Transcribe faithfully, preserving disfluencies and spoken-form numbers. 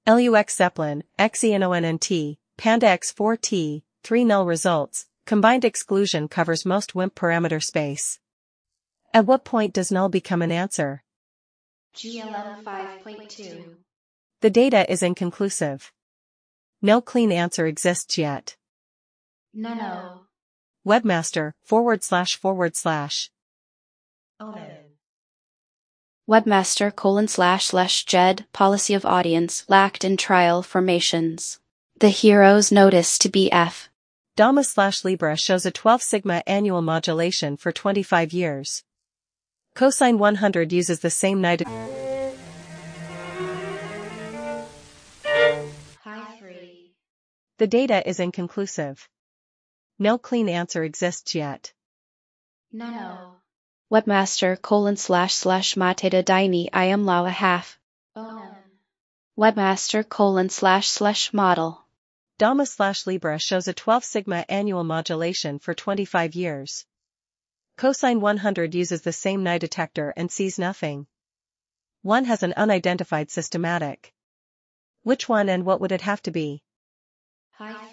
Lux Zeppelin, Xenonnt, Panda X four T, three null results, combined exclusion covers most W I M P parameter space. At what point does null become an answer? G L M five point two. The data is inconclusive. No clean answer exists yet. Nano. Webmaster, forward slash forward slash. Onan. Webmaster colon slash slash Jed, policy of audience, lacked in trial formations. The hero's notice to B F. Damas slash Libra shows a twelve sigma annual modulation for twenty-five years. Cosine one hundred uses the same night. High three. The data is inconclusive. No clean answer exists yet. Nano. Webmaster colon slash slash Mateda Dini I am Lao a half. Onan. Webmaster colon slash slash model. Damas slash Libra shows a twelve sigma annual modulation for twenty-five years. Cosine one hundred uses the same Nye detector and sees nothing. One has an unidentified systematic. Which one and what would it have to be? High